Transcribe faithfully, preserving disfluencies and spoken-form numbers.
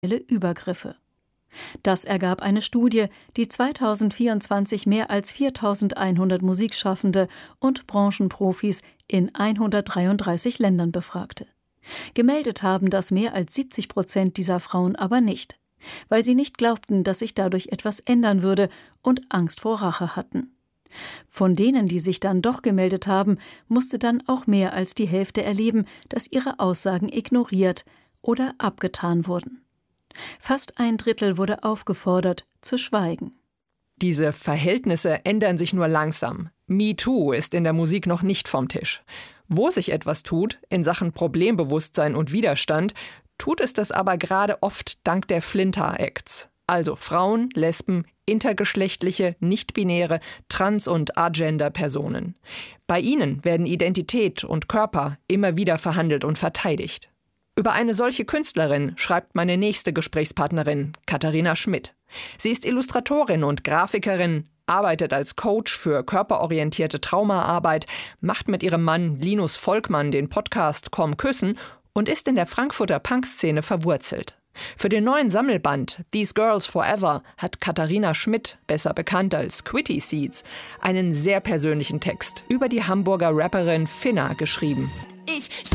Übergriffe. Das ergab eine Studie, die zweitausendvierundzwanzig mehr als viertausendeinhundert Musikschaffende und Branchenprofis in hundertdreiunddreißig Ländern befragte. Gemeldet haben das mehr als siebzig Prozent dieser Frauen aber nicht, weil sie nicht glaubten, dass sich dadurch etwas ändern würde und Angst vor Rache hatten. Von denen, die sich dann doch gemeldet haben, musste dann auch mehr als die Hälfte erleben, dass ihre Aussagen ignoriert oder abgetan wurden. Fast ein Drittel wurde aufgefordert, zu schweigen. Diese Verhältnisse ändern sich nur langsam. MeToo ist in der Musik noch nicht vom Tisch. Wo sich etwas tut, in Sachen Problembewusstsein und Widerstand, tut es das aber gerade oft dank der Flinter-Acts. Also Frauen, Lesben, intergeschlechtliche, nicht-binäre, trans- und agender-Personen. Bei ihnen werden Identität und Körper immer wieder verhandelt und verteidigt. Über eine solche Künstlerin schreibt meine nächste Gesprächspartnerin, Katharina Schmidt. Sie ist Illustratorin und Grafikerin, arbeitet als Coach für körperorientierte Traumaarbeit, macht mit ihrem Mann Linus Volkmann den Podcast Komm Küssen und ist in der Frankfurter Punkszene verwurzelt. Für den neuen Sammelband These Girls Forever hat Katharina Schmidt, besser bekannt als Quitty Seeds, einen sehr persönlichen Text über die Hamburger Rapperin Finna geschrieben. Ich